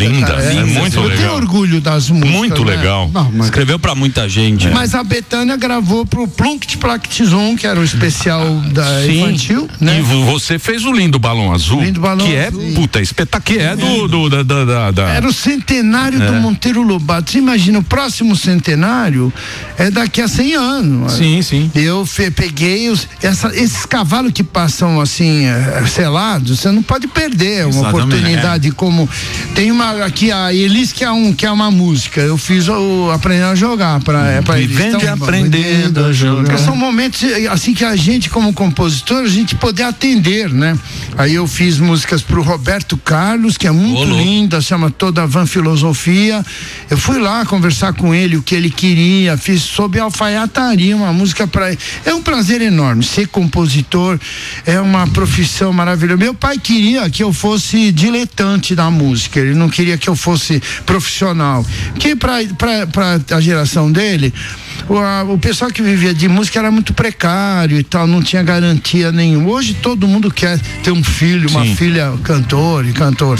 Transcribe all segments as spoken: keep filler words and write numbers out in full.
linda, cara. é, é muito eu legal. Eu tenho orgulho das músicas. Muito né? legal. Não, mas... Escreveu pra muita gente. É. Mas a Bethânia gravou pro Plunct Plact Zoom, que era o especial da Sim. infantil, né? E você fez o Lindo Balão Azul. Lindo Balão que Azul. é, puta, espetáculo. Que é do, do, da, da, da... Era o centenário É. do Monteiro Lobato. Você imagina, o próximo centenário é daqui a cem anos. Sim, sim. Eu fe, peguei os, essa, esses cavalos que passam assim, é, selados, você não pode perder uma Exatamente, oportunidade é. como tem uma aqui, a Elis que é, um, que é uma música, eu fiz o aprendendo a jogar pra, é, pra eles. Vivendo e Então, aprendendo a jogar. Porque são momentos assim que a gente como compositor, a gente poder atender, né? Aí eu fiz músicas pro Roberto Carlos, que é muito Olô. linda, chama Toda Van Filosofia. Eu fui lá conversar com ele, o que ele queria, fiz Sob a Alfaiataria, uma música para ele. É um prazer enorme ser compositor, é uma profissão maravilhosa. Meu pai queria que eu fosse diletante da música, ele não queria que eu fosse profissional. Porque para a geração dele, o, a, o pessoal que vivia de música era muito precário e tal, não tinha garantia nenhuma. Hoje todo mundo quer ter um filho, uma Sim. filha cantor e cantor.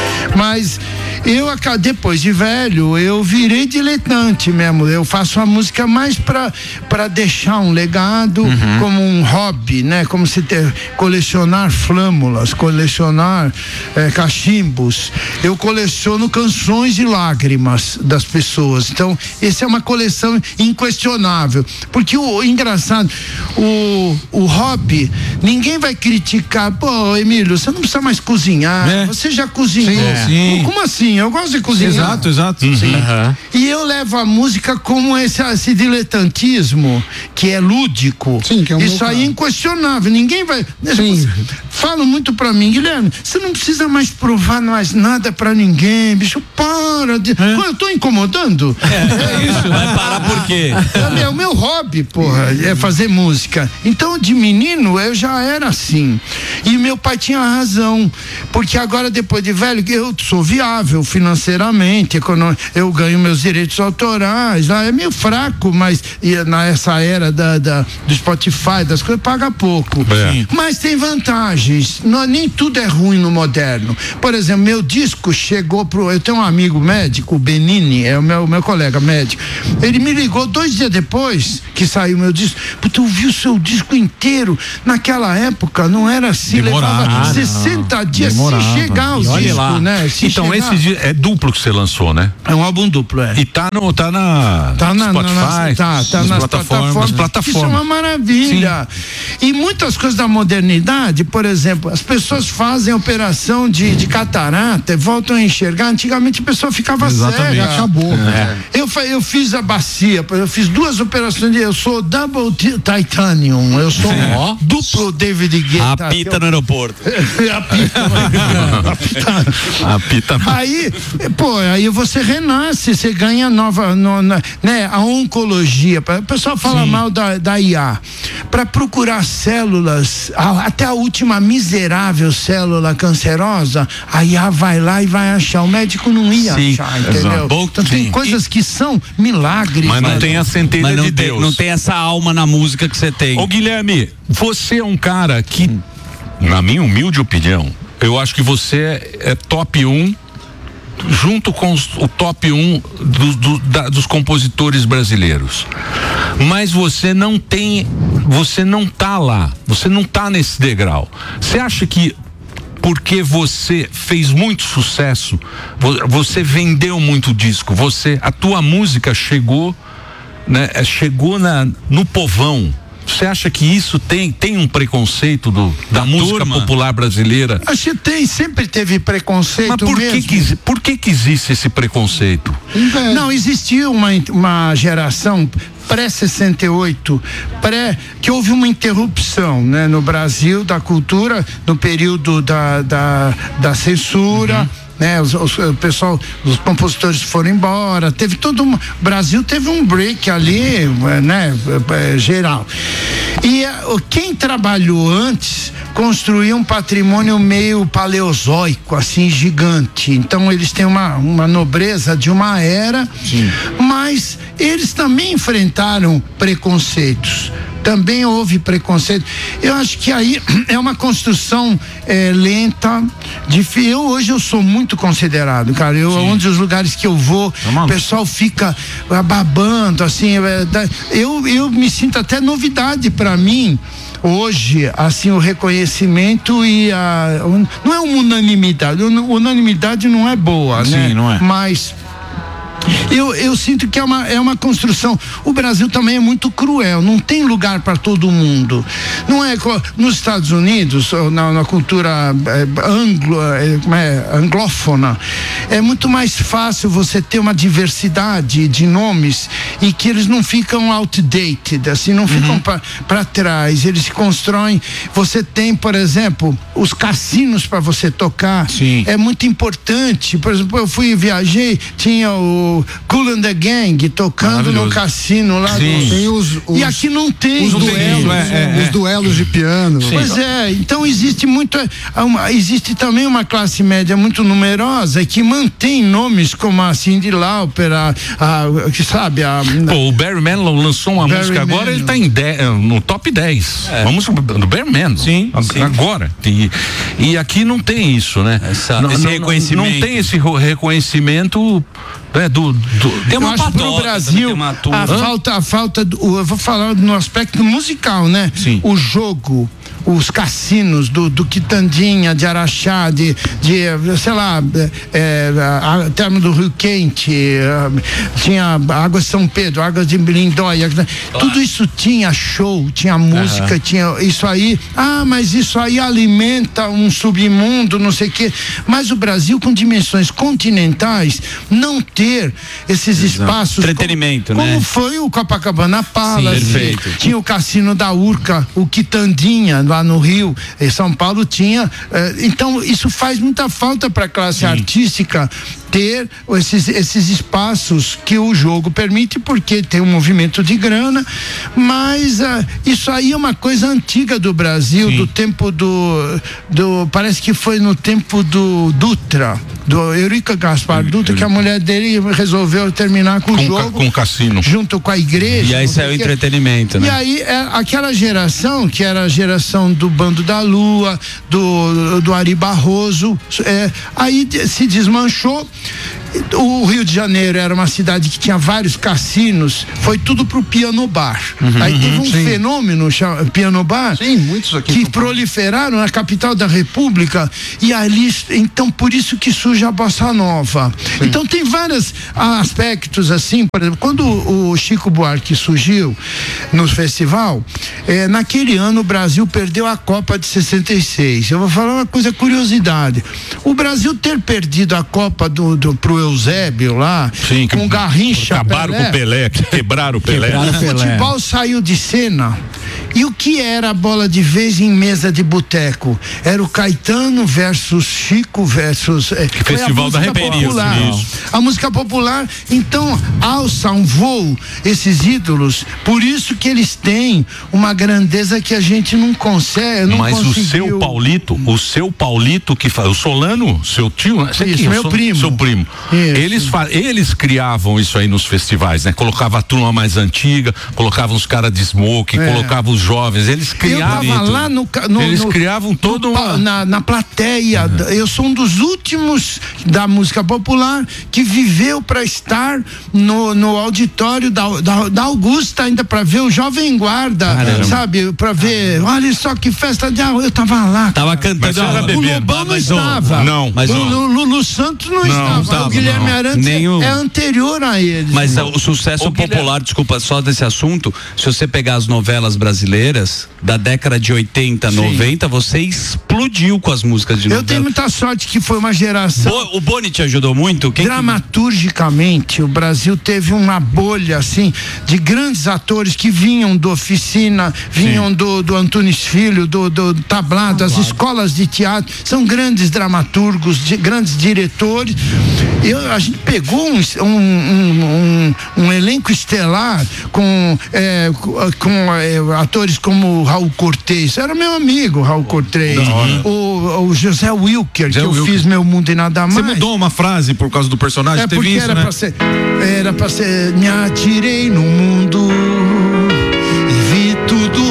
Mas eu, depois de velho, eu virei diletante mesmo. Eu faço a música mais pra, pra deixar um legado, uhum. como um hobby, né? Como se ter, colecionar flâmulas, colecionar é, cachimbos. Eu coleciono canções e lágrimas das pessoas. Então, essa é uma coleção inquestionável. Porque o, o engraçado, o, o hobby, ninguém vai criticar. Pô, Emílio, você não precisa mais cozinhar. É. Você já cozinhou. Sim, sim. Como assim? Eu gosto de cozinhar. Exato, exato. Sim. Uhum. E eu levo a música como esse, esse diletantismo, que é lúdico. Sim, que é um Isso aí é inquestionável. Ninguém vai. Sim. Falam muito pra mim, Guilherme, você não precisa mais provar mais nada pra ninguém, bicho. Para de. É. Eu tô incomodando. É, é isso. Vai parar por quê? É o meu hobby, porra, é fazer música. Então, de menino, eu já era assim. E meu pai tinha razão. Porque agora, depois de velho, eu sou viável financeiramente, eu ganho meus direitos autorais, é meio fraco, mas nessa era da, da, do Spotify, das coisas, paga pouco. É. Mas tem vantagens, não, nem tudo é ruim no moderno. Por exemplo, meu disco chegou pro, eu tenho um amigo médico, o Benini, é o meu, meu colega médico, ele me ligou dois dias depois que saiu meu disco, porque eu vi o seu disco inteiro, naquela época não era assim, Demorava, levava sessenta dias Demorava. se chegar o disco, lá. né? Se então chegar... esse é duplo que você lançou, né? É um álbum duplo, é. E tá no tá na tá na Spotify, na, na, tá, tá nas, nas plataformas, plataformas. plataformas. Isso é uma maravilha. Sim. E muitas coisas da modernidade, por exemplo, as pessoas fazem operação de, de catarata e voltam a enxergar. Antigamente a pessoa ficava Exatamente. cega. Acabou. É. Eu, eu fiz a bacia, eu fiz duas operações de, eu sou double titanium, eu sou um duplo David Guetta. Apita eu, no aeroporto. Apita. Apita. Aí, pô, aí você renasce, você ganha nova, no, na, né? A oncologia, o pessoal fala Sim. mal da, da I A, para procurar células, a, até a última miserável célula cancerosa, a I A vai lá e vai achar, o médico não ia Sim. achar, entendeu? Bom, então tem coisas que são milagres. Mas não né? tem a centelha mas não de tem, Deus. Não tem essa alma na música que você tem. Ô Guilherme, você é um cara que, na minha humilde opinião, eu acho que você é top um, junto com os, o top um do, do, da, dos compositores brasileiros. Mas você não tem, você não tá lá, você não tá nesse degrau. Você acha que porque você fez muito sucesso, você vendeu muito disco, você, a tua música chegou, né, chegou na, no povão. Você acha que isso tem, tem um preconceito do, da, da música turma. popular brasileira? Acho que tem, sempre teve preconceito. Mas por mesmo. que, que, por que que existe esse preconceito? Não, existia uma, uma geração pré-sessenta e oito, pré, que houve uma interrupção, né, no Brasil da cultura, no período da, da, da censura. Uhum. Né, os, os, o pessoal, os compositores foram embora, teve todo um, o Brasil teve um break ali, né, geral. E quem trabalhou antes construiu um patrimônio meio paleozoico, assim, gigante. Então eles têm uma, uma nobreza de uma era, Sim. mas eles também enfrentaram preconceitos. também houve preconceito. Eu acho que aí é uma construção é, lenta, difícil. Eu, hoje eu sou muito considerado, cara. Eu, onde os lugares que eu vou, o pessoal fica babando, assim. Eu, eu me sinto até novidade para mim. Hoje, assim, o reconhecimento e a... Não é uma unanimidade. Unanimidade não é boa, Sim, né? não é. Mas... Eu, eu sinto que é uma, é uma construção. O Brasil também é muito cruel, não tem lugar para todo mundo. Não é nos Estados Unidos, na, na cultura é, anglo, é, é, anglófona, é muito mais fácil você ter uma diversidade de nomes e que eles não ficam outdated, assim, não ficam uhum. para trás. Eles se constroem. Você tem, por exemplo, os cassinos para você tocar. Sim. É muito importante. Por exemplo, eu fui viajei, tinha o Kool and the Gang tocando no cassino lá. Sim. Tem os, os, e aqui não tem. Os duelos, é, é, os duelos de piano. Sim. Pois é, então existe muito, uma, existe também uma classe média muito numerosa que mantém nomes como a Cyndi Lauper, a, a, que sabe, a... Pô, o Barry Manilow lançou uma Barry música agora, Manilow. ele tá em dez, no top dez. É. Vamos do Barry Manilow. Sim, sim. Agora. E, e aqui não tem isso, né? Essa, não, esse não, reconhecimento. Não tem esse reconhecimento. É, do, do, tem uma eu acho pro Brasil a falta, a falta do, eu vou falar no aspecto musical, né? Sim. O jogo, os cassinos do, do Quitandinha, de Araxá, de, de sei lá, é, a, a Terma do Rio Quente, a, tinha Água São Pedro, Água de Lindóia, tudo isso tinha show, tinha música, uhum. tinha isso aí. Ah, mas isso aí alimenta um submundo, não sei o quê. Mas o Brasil, com dimensões continentais, não ter esses Exato. espaços. Entretenimento, como, né? Como foi o Copacabana Palace. Sim, perfeito. Tinha o Cassino da Urca, o Quitandinha, lá no Rio, em São Paulo tinha. Eh, então, isso faz muita falta para a classe Sim. artística ter esses, esses espaços que o jogo permite, porque tem um movimento de grana, mas uh, isso aí é uma coisa antiga do Brasil, Sim. do tempo do, do, parece que foi no tempo do Dutra, do Eurico Gaspar Dutra, que a mulher dele resolveu terminar com, com o jogo. Com o cassino. Junto com a igreja. E aí saiu o entretenimento, né? E aí, é, aquela geração, que era a geração do Bando da Lua, do, do Ari Barroso, é, aí se desmanchou. O Rio de Janeiro era uma cidade que tinha vários cassinos, foi tudo pro piano bar. Uhum, aí teve um sim. fenômeno, chama, piano bar, sim, muitos aqui que proliferaram na capital da República, e ali, então por isso que surge a bossa nova. Sim. Então tem vários aspectos assim, por exemplo, quando o Chico Buarque surgiu no festival, eh, naquele ano o Brasil perdeu a Copa de sessenta e seis. Eu vou falar uma coisa, curiosidade. O Brasil ter perdido a Copa do, do pro Eusébio lá, Sim, com Garrincha, acabaram Pelé, com o Pelé, quebraram o Pelé. Quebraram o futebol saiu de cena. E o que era a bola de vez em mesa de boteco? Era o Caetano versus Chico versus é, Festival da Reperias. A música popular, então, alça um voo esses ídolos, por isso que eles têm uma grandeza que a gente não consegue, não Mas conseguiu. o seu Paulito, o seu Paulito que faz, o Solano, seu tio, né? Isso, meu seu, primo. Seu primo. Eles, eles criavam isso aí nos festivais, né? Colocava a turma mais antiga, colocavam os caras de smoke, é. colocavam os jovens, eles criavam. Eu tava lá no, no eles no, criavam todo no, uma... na, na plateia. Uhum. Eu sou um dos últimos da música popular que viveu para estar no, no auditório da, da, da Augusta, ainda para ver o Jovem Guarda, Caramba. sabe? Para ver, olha só que festa de eu tava lá. Tava cantando, o Lobão não estava. Não, mas o Lulu Santos não, não estava. estava. O Guilherme não. Arantes Nem o... é anterior a eles. Mas o sucesso o popular, Guilherme... desculpa, só desse assunto, se você pegar as novelas brasileiras da década de oitenta, Sim. noventa, você explodiu com as músicas de novela. Eu tenho muita sorte que foi uma geração. Bo, o Boni te ajudou muito? Quem Dramaturgicamente, que... o Brasil teve uma bolha assim de grandes atores que vinham do Oficina, vinham do, do Antunes Filho, do, do Tablado, as escolas de teatro, são grandes dramaturgos, de, grandes diretores. Eu, a gente pegou um, um, um, um, um elenco estelar com, é, com é, atores como Raul Cortez, era meu amigo Raul Cortez, o, o José Wilker, José que eu Wilker. fiz Meu Mundo e Nada Mais. Você mudou uma frase por causa do personagem? É Teve porque isso, era né? pra ser, era pra ser, me atirei no mundo e vi tudo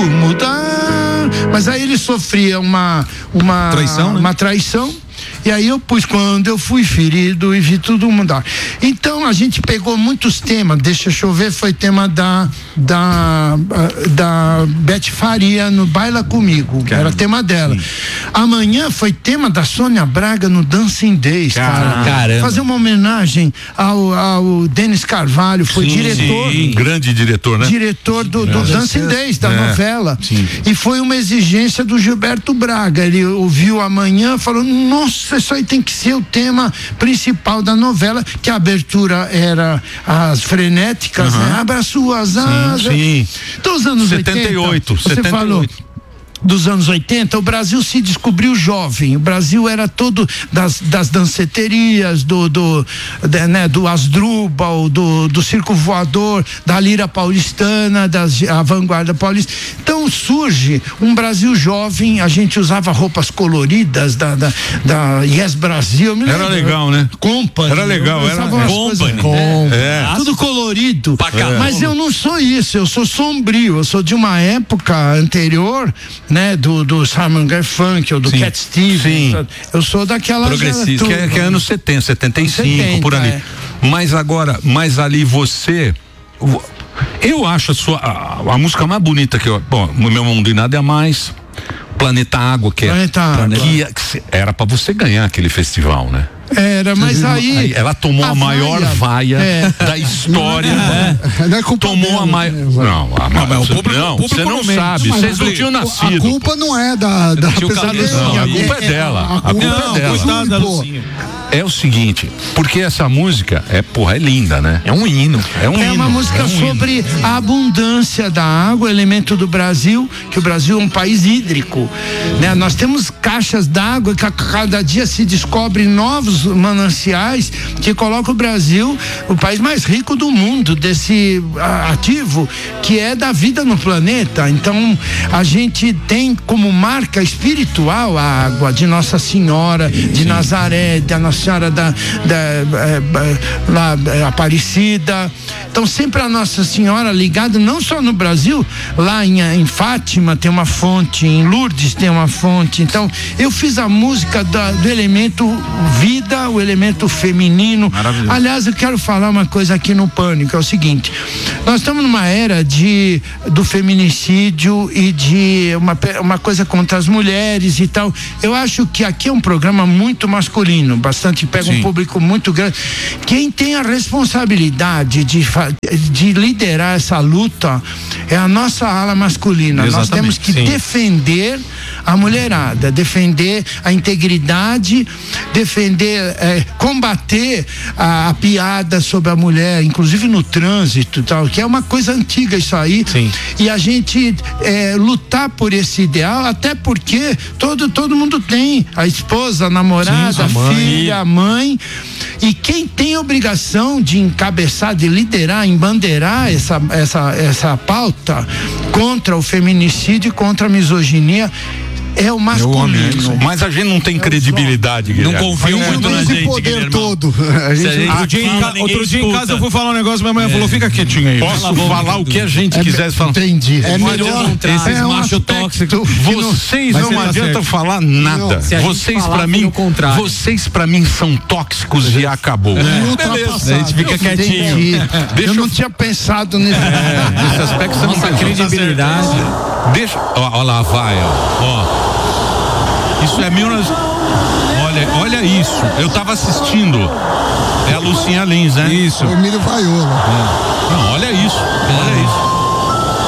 Mas aí ele sofria uma uma traição, né? uma traição. E aí eu pus quando eu fui ferido e vi tudo mudar. Então a gente pegou muitos temas. Deixa chover foi tema da da da Beth Faria no Baila Comigo. Caramba. Era tema dela. Sim. Amanhã foi tema da Sônia Braga no Dancing Days, cara. Caramba. Fazer uma homenagem ao, ao Denis Carvalho, foi sim, diretor. Sim, grande diretor, né? Diretor do, do Dancing Days, da é. novela. Sim. E foi uma exigência do Gilberto Braga. Ele ouviu Amanhã, falou: nossa, isso aí tem que ser o tema principal da novela, que a abertura era as frenéticas, uhum. né? Abra suas asas. Sim, sim. Então, os anos setenta e oito, oitenta, você setenta e oito. falou dos anos oitenta, o Brasil se descobriu jovem. O Brasil era todo das, das danceterias, do, do, de, né, do Asdrubal, do, do circo voador, da lira paulistana, das, a vanguarda paulista. Então surge um Brasil jovem, a gente usava roupas coloridas da, da, da Yes Brasil. Me era legal, né? Company. Era legal, era Company. É, é. Tudo colorido. É. Mas eu não sou isso, eu sou sombrio, eu sou de uma época anterior, né, do, do Simon Garfunkel, ou do sim. Cat Stevens. Sim. Eu sou daquela progressista, que é, que é anos setenta, setenta e cinco, setenta, por ali. É. Mas agora, mas ali você, eu acho a sua a, a música mais bonita que eu, bom, Meu Mundo e Nada é Mais, Planeta Água, que Planeta é, Água. Que, que era pra você ganhar aquele festival, né? Era, mas aí, aí ela tomou a, a maior vaia, vaia é. da história. É. Não é culpa tomou dela, a maior. Não, a não, mas o público, não, o público você não sabe. Vocês não tinham nascido. A culpa não é da. da não, a culpa é, é dela. A culpa, a culpa não, é dela. Coitada da Lucinha. É o seguinte, porque essa música é, porra, é linda, né? É um hino. É, um é hino, uma música é um sobre hino. a abundância da água, elemento do Brasil, que o Brasil é um país hídrico, né? Nós temos caixas d'água que a cada dia se descobrem novos mananciais que colocam o Brasil, o país mais rico do mundo, desse ativo que é da vida no planeta. Então a gente tem como marca espiritual a água de Nossa Senhora, de Sim. Nazaré, da Nossa Senhora da, da é, lá, é, Aparecida. Então sempre a Nossa Senhora ligada não só no Brasil, lá em, em Fátima tem uma fonte, em Lourdes tem uma fonte. Então eu fiz a música da, do elemento vida, o elemento feminino. Aliás, eu quero falar uma coisa aqui no Pânico, é o seguinte: nós estamos numa era de do feminicídio e de uma, uma coisa contra as mulheres e tal. Eu acho que aqui é um programa muito masculino, bastante, pega Sim. um público muito grande. Quem tem a responsabilidade de, de liderar essa luta é a nossa ala masculina. Exatamente. Nós temos que Sim. defender a mulherada, defender a integridade, defender, é, combater a, a piada sobre a mulher, inclusive no trânsito, tal, que é uma coisa antiga isso aí. Sim. E a gente é, lutar por esse ideal, até porque todo todo mundo tem a esposa, a namorada, Sim, a, a mãe. filha, a mãe. E quem tem a obrigação de encabeçar, de liderar, embandeirar essa, essa, essa pauta contra o feminicídio e contra a misoginia é o masculino. Mas a gente não tem credibilidade, Guilherme. Não confio é, muito na gente, poder Guilherme. todo. A gente, gente outro dia, em, ca, outro dia em casa eu fui falar um negócio, minha mãe é. falou, fica quietinho aí. Posso falar, falar o que a gente é, quiser falar? Entendi. É melhor esses é um macho tóxico. Vocês não, não adianta tá falar nada. Não, vocês para mim, vocês para mim são tóxicos e acabou. É. Beleza. A gente fica quietinho. Deixa eu não tinha pensado nisso. Nesse aspecto você não tem credibilidade. Deixa, ó lá vai, ó. Isso é mil. Olha, olha isso. Eu tava assistindo. É a Lucinha Lins, né? Isso. O Emílio Vaiolo. É. Não, olha